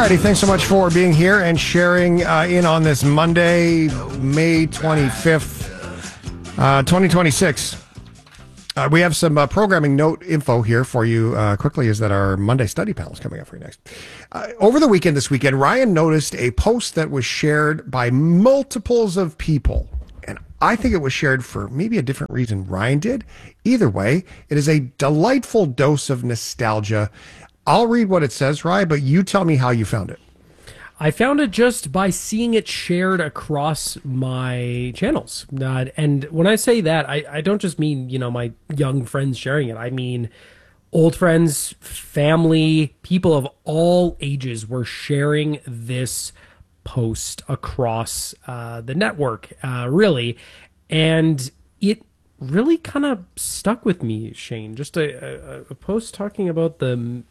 righty, thanks so much for being here and sharing in on this Monday, May 25th, 2026. We have some programming note info here for you quickly, is that our Monday study panel is coming up for you next. Over the weekend, this weekend, Ryan noticed a post that was shared by multiples of people. And I think it was shared for maybe a different reason Ryan did. Either way, it is a delightful dose of nostalgia. I'll read what it says, Ryan, but you tell me how you found it. I found it just by seeing it shared across my channels. And when I say that, I don't just mean, my young friends sharing it. I mean, old friends, family, people of all ages were sharing this post across the network, really. And it really kind of stuck with me, Shane. Just a post talking about the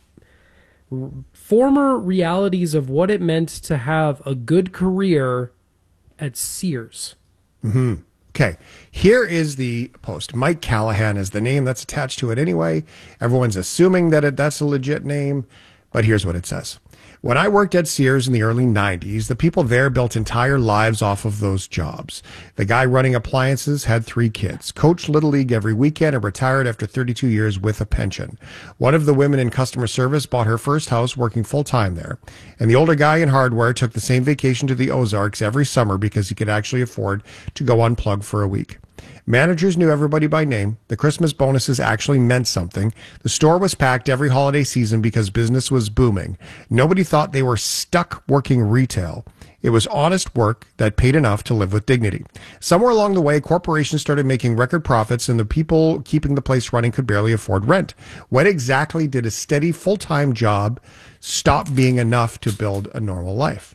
former realities of what it meant to have a good career at Sears. Mm-hmm. Okay, here is the post. Mike Callahan is the name that's attached to it anyway. Everyone's assuming that that's a legit name, but here's what it says. When I worked at Sears in the early 90s, the people there built entire lives off of those jobs. The guy running appliances had 3 kids, coached Little League every weekend, and retired after 32 years with a pension. One of the women in customer service bought her first house working full-time there. And the older guy in hardware took the same vacation to the Ozarks every summer because he could actually afford to go unplugged for a week. Managers knew everybody by name. The Christmas bonuses actually meant something. The store was packed every holiday season because business was booming. Nobody thought they were stuck working retail. It was honest work that paid enough to live with dignity. Somewhere along the way, corporations started making record profits, and the people keeping the place running could barely afford rent. When exactly did a steady full-time job stop being enough to build a normal life?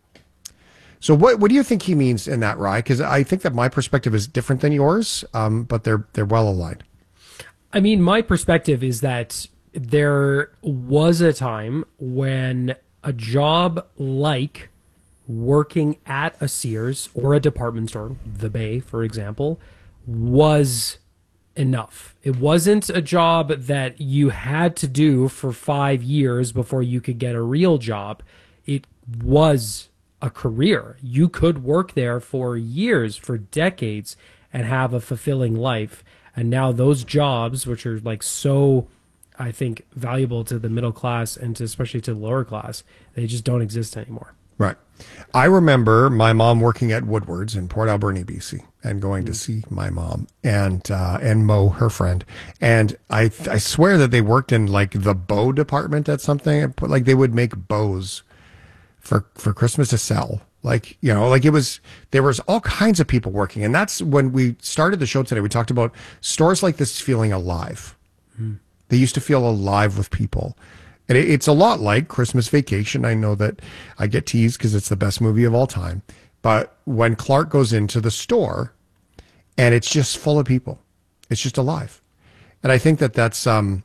So what do you think he means in that, Rye? Because I think that my perspective is different than yours, but they're well aligned. I mean, my perspective is that there was a time when a job like working at a Sears or a department store, the Bay, for example, was enough. It wasn't a job that you had to do for 5 years before you could get a real job. It was a career. You could work there for years, for decades, and have a fulfilling life. And now those jobs, which are so, I think, valuable to the middle class and especially to the lower class, they just don't exist anymore. Right. I remember my mom working at Woodward's in Port Alberni, BC, and going to see my mom and Mo, her friend. And I swear that they worked in the bow department at something. They would make bows for Christmas to sell. There was all kinds of people working. And that's when we started the show today. We talked about stores like this feeling alive. They used to feel alive with people. And it's a lot like Christmas Vacation. I know that I get teased because it's the best movie of all time. But when Clark goes into the store and it's just full of people, it's just alive. And I think that's kind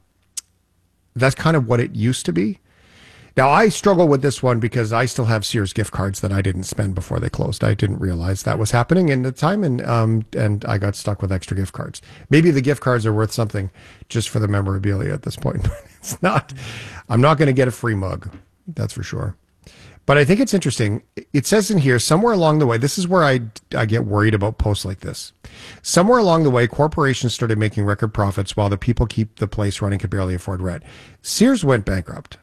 of what it used to be. Now, I struggle with this one because I still have Sears gift cards that I didn't spend before they closed. I didn't realize that was happening in the time, and I got stuck with extra gift cards. Maybe the gift cards are worth something just for the memorabilia at this point, but it's not. I'm not going to get a free mug, that's for sure. But I think it's interesting. It says in here, somewhere along the way, this is where I get worried about posts like this. Somewhere along the way, corporations started making record profits while the people keep the place running could barely afford rent. Sears went bankrupt.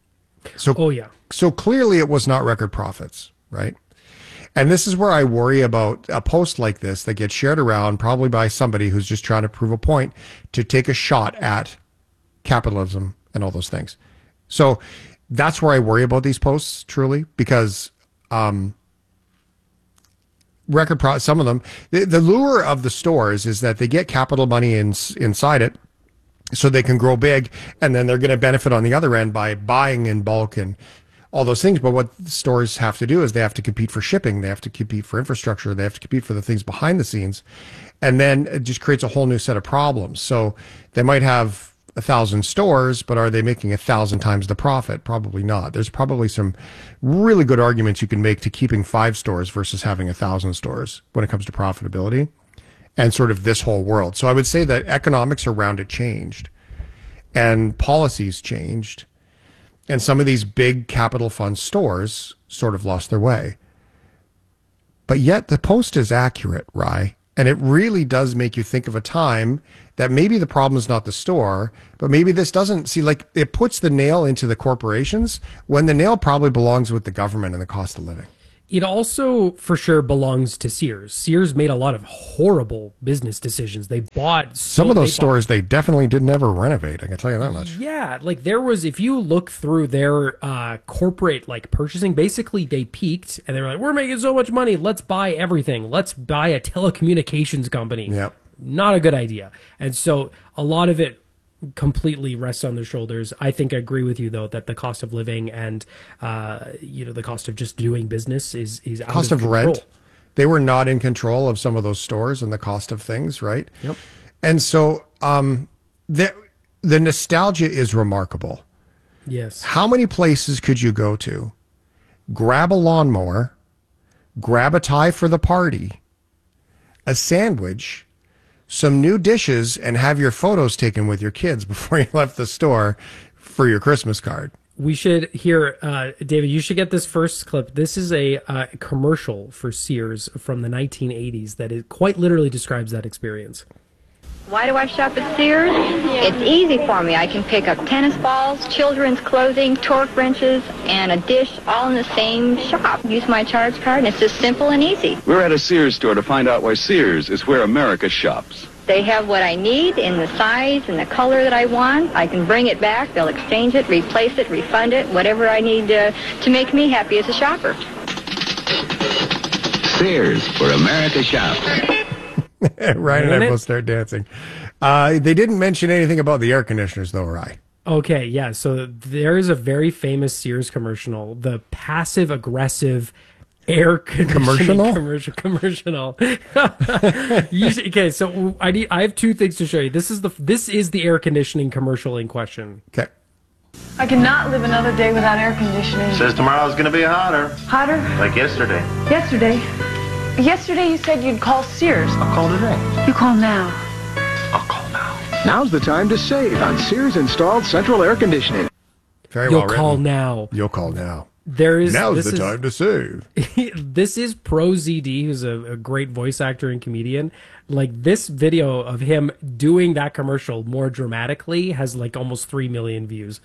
So clearly it was not record profits, right? And this is where I worry about a post like this that gets shared around probably by somebody who's just trying to prove a point to take a shot at capitalism and all those things. So that's where I worry about these posts, truly, because some of them, the lure of the stores is that they get capital money inside it, so they can grow big, and then they're going to benefit on the other end by buying in bulk and all those things. But what stores have to do is they have to compete for shipping, they have to compete for infrastructure, they have to compete for the things behind the scenes, and then it just creates a whole new set of problems. So they might have 1,000 stores, but are they making 1,000 times the profit? Probably not. There's probably some really good arguments you can make to keeping 5 stores versus having 1,000 stores when it comes to profitability and sort of this whole world. So I would say that economics around it changed and policies changed. And some of these big capital fund stores sort of lost their way. But yet the Post is accurate, Rye. And it really does make you think of a time that maybe the problem is not the store, but maybe this doesn't see, like, it puts the nail into the corporations when the nail probably belongs with the government and the cost of living. It also for sure belongs to Sears. Sears made a lot of horrible business decisions. They bought some of those stores they definitely did never renovate. I can tell you that much. Yeah, like there was, if you look through their corporate like purchasing, basically they peaked and they were like, we're making so much money, let's buy everything. Let's buy a telecommunications company. Yep. Not a good idea. And so a lot of it completely rests on their shoulders. I think I agree with you though that the cost of living and the cost of just doing business is out cost of of control. rent. They were not in control of some of those stores and the cost of things, right? Yep. And so the nostalgia is remarkable. Yes. How many places could you go to, grab a lawnmower, grab a tie for the party, a sandwich, some new dishes, and have your photos taken with your kids before you left the store for your Christmas card? We should hear, David, you should get this first clip. This is a commercial for Sears from the 1980s that it quite literally describes that experience. Why do I shop at Sears? It's easy for me. I can pick up tennis balls, children's clothing, torque wrenches, and a dish all in the same shop. Use my charge card, and it's just simple and easy. We're at a Sears store to find out why Sears is where America shops. They have what I need in the size and the color that I want. I can bring it back. They'll exchange it, replace it, refund it, whatever I need to make me happy as a shopper. Sears, where America shops. Ryan and I both start dancing. They didn't mention anything about the air conditioners, though, Ryan. Okay, yeah. So there is a very famous Sears commercial, the passive-aggressive air conditioning commercial. Okay, so I have two things to show you. This is the air conditioning commercial in question. Okay. I cannot live another day without air conditioning. Says tomorrow's going to be hotter. Hotter? Like yesterday. Yesterday you said you'd call Sears. I'll call today. You call now. I'll call now. Now's the time to save on Sears installed central air conditioning. Very You'll well call written. now. You'll call now. Now's the time to save. This is Pro ZD, who's a great voice actor and comedian. Like, this video of him doing that commercial more dramatically has like almost 3 million views.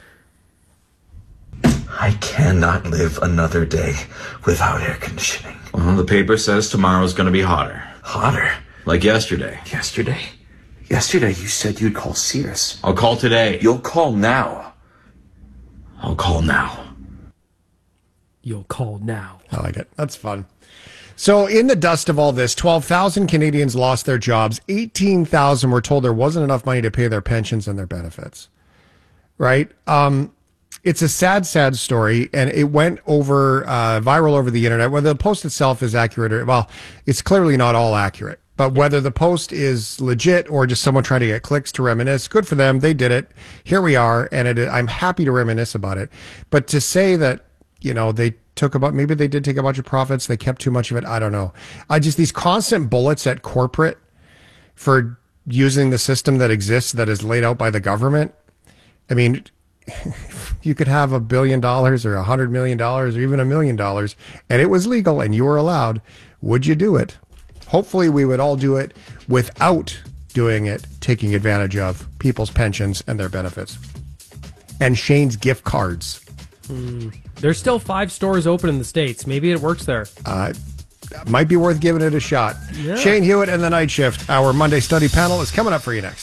I cannot live another day without air conditioning. Well, the paper says tomorrow's going to be hotter. Hotter? Like yesterday. Yesterday? Yesterday you said you'd call Sears. I'll call today. You'll call now. I'll call now. You'll call now. I like it. That's fun. So in the dust of all this, 12,000 Canadians lost their jobs. 18,000 were told there wasn't enough money to pay their pensions and their benefits. Right? It's a sad, sad story, and it went over viral over the internet. Whether the Post itself is accurate or, well, it's clearly not all accurate. But whether the Post is legit or just someone trying to get clicks to reminisce, good for them. They did it. Here we are, and I'm happy to reminisce about it. But to say that, maybe they did take a bunch of profits, they kept too much of it, I don't know. These constant bullets at corporate for using the system that exists that is laid out by the government. I mean, you could have $1 billion or $100 million or even $1 million, and it was legal and you were allowed. Would you do it? Hopefully we would all do it without doing it, taking advantage of people's pensions and their benefits. And Shane's gift cards. There's still 5 stores open in the States. Maybe it works there. Might be worth giving it a shot. Yeah. Shane Hewitt and the Night Shift. Our Monday study panel is coming up for you next.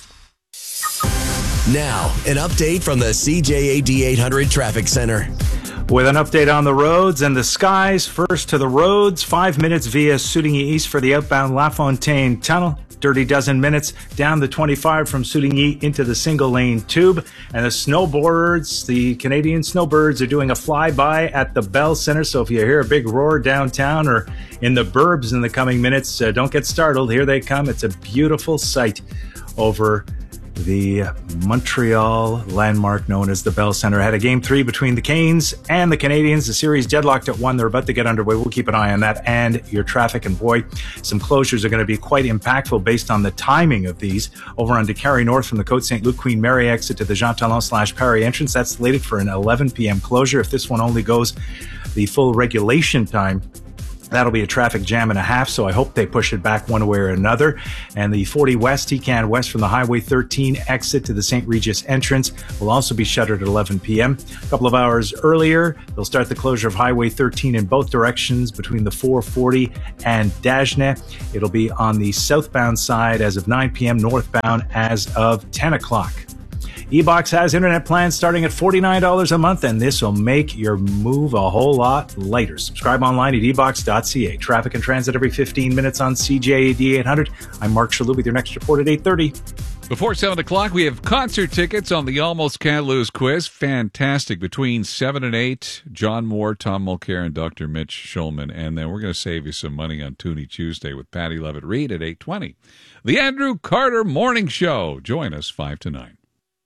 Now, an update from the CJAD 800 Traffic Center. With an update on the roads and the skies, first to the roads, 5 minutes via Soudigny East for the outbound LaFontaine Tunnel. Dirty dozen minutes down the 25 from Soudigny into the single-lane tube. And the snowbirds, the Canadian snowbirds, are doing a flyby at the Bell Center. So if you hear a big roar downtown or in the burbs in the coming minutes, don't get startled. Here they come. It's a beautiful sight over The Montreal landmark known as the Bell Centre had a Game 3 between the Canes and the Canadians. The series deadlocked at 1. They're about to get underway. We'll keep an eye on that and your traffic. And boy, some closures are going to be quite impactful based on the timing of these. Over on DeCarry North from the Côte Saint-Luc Queen Mary exit to the Jean Talon/Parry entrance. That's slated for an 11 p.m. closure. If this one only goes the full regulation time, that'll be a traffic jam and a half, so I hope they push it back one way or another. And the 40 West, Tecan West from the Highway 13 exit to the St. Regis entrance will also be shuttered at 11 p.m. A couple of hours earlier, they'll start the closure of Highway 13 in both directions between the 440 and Dagenais. It'll be on the southbound side as of 9 p.m., northbound as of 10 o'clock. eBox has internet plans starting at $49 a month, and this will make your move a whole lot lighter. Subscribe online at ebox.ca. Traffic and transit every 15 minutes on CJAD 800. I'm Mark Shalhoub with your next report at 8:30. Before 7 o'clock, we have concert tickets on the Almost Can't Lose quiz. Fantastic. Between 7 and 8, John Moore, Tom Mulcair, and Dr. Mitch Schulman. And then we're going to save you some money on Toonie Tuesday with Patty Levitt-Reid at 8:20. The Andrew Carter Morning Show. Join us 5 to 9.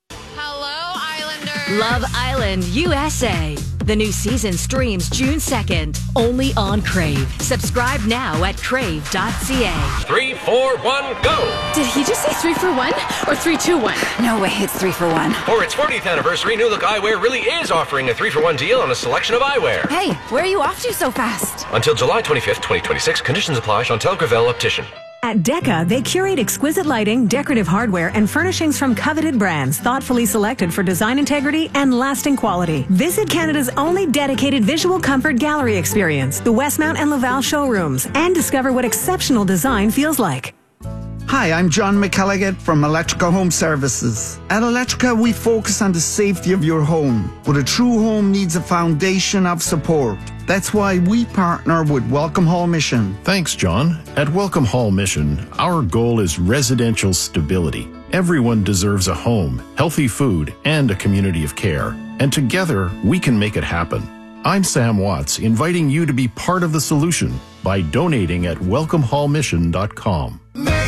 Love Island USA. The new season streams June 2nd, only on Crave. Subscribe now at crave.ca. 3, 4, 1, go! Did he just say 3 for 1 or 3, 2, 1? No way, it's 3 for 1. For its 40th anniversary, New Look Eyewear really is offering a 3 for 1 deal on a selection of eyewear. Hey, where are you off to so fast? Until July 25th, 2026. Conditions apply. Chantel Gravel, Optician. At Decca, they curate exquisite lighting, decorative hardware, and furnishings from coveted brands, thoughtfully selected for design integrity and lasting quality. Visit Canada's only dedicated visual comfort gallery experience, the Westmount and Laval showrooms, and discover what exceptional design feels like. Hi, I'm John McElligott from Electrica Home Services. At Electrica, we focus on the safety of your home, but a true home needs a foundation of support. That's why we partner with Welcome Hall Mission. Thanks, John. At Welcome Hall Mission, our goal is residential stability. Everyone deserves a home, healthy food, and a community of care. And together, we can make it happen. I'm Sam Watts, inviting you to be part of the solution by donating at welcomehallmission.com.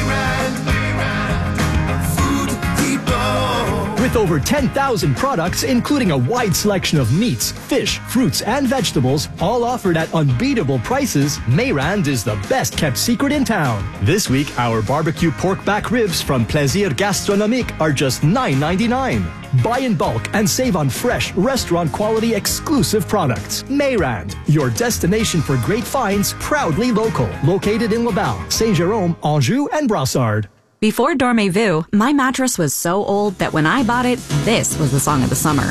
With over 10,000 products, including a wide selection of meats, fish, fruits, and vegetables, all offered at unbeatable prices, Mayrand is the best-kept secret in town. This week, our barbecue pork back ribs from Plaisir Gastronomique are just $9.99. Buy in bulk and save on fresh, restaurant-quality, exclusive products. Mayrand, your destination for great finds, proudly local. Located in Laval, Saint-Jérôme, Anjou, and Brassard. Before Dormez-vous, my mattress was so old that when I bought it, this was the song of the summer.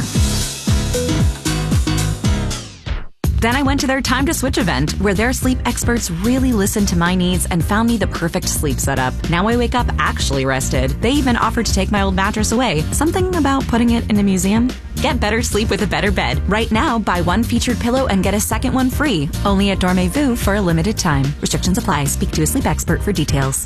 Then I went to their Time to Switch event, where their sleep experts really listened to my needs and found me the perfect sleep setup. Now I wake up actually rested. They even offered to take my old mattress away. Something about putting it in a museum? Get better sleep with a better bed. Right now, buy one featured pillow and get a second one free. Only at Dormez-vous for a limited time. Restrictions apply. Speak to a sleep expert for details.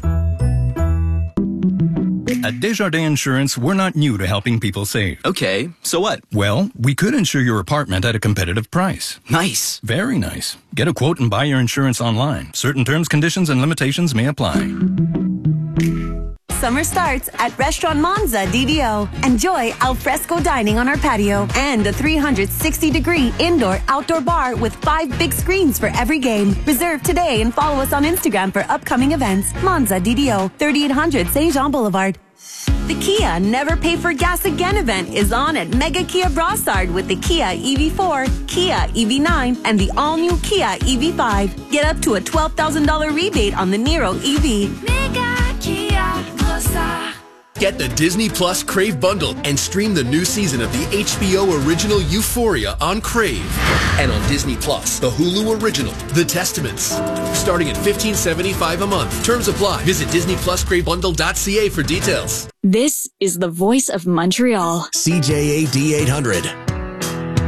At Desjardins Insurance, we're not new to helping people save. Okay, so what? Well, we could insure your apartment at a competitive price. Nice. Very nice. Get a quote and buy your insurance online. Certain terms, conditions, and limitations may apply. Summer starts at Restaurant Monza DDO. Enjoy alfresco dining on our patio and a 360-degree indoor-outdoor bar with 5 big screens for every game. Reserve today and follow us on Instagram for upcoming events. Monza DDO, 3800 Saint Jean Boulevard. The Kia Never Pay for Gas Again event is on at Mega Kia Brossard with the Kia EV4, Kia EV9, and the all-new Kia EV5. Get up to a $12,000 rebate on the Niro EV. Mega Kia Brossard. Get the Disney Plus Crave bundle and stream the new season of the HBO original Euphoria on Crave. And on Disney Plus, the Hulu original, The Testaments. Starting at $15.75 a month. Terms apply. Visit DisneyPlusCraveBundle.ca for details. This is the voice of Montreal. CJAD 800.